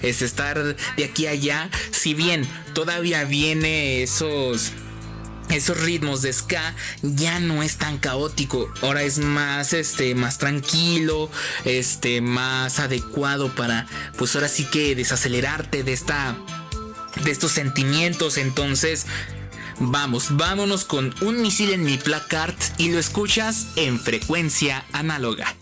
es estar de aquí a allá. Si bien todavía viene esos ritmos de ska, ya no es tan caótico. Ahora es más más tranquilo, más adecuado para, pues ahora sí que desacelerarte de estos sentimientos. Entonces, vámonos con Un misil en mi placard y lo escuchas en Frecuencia Análoga.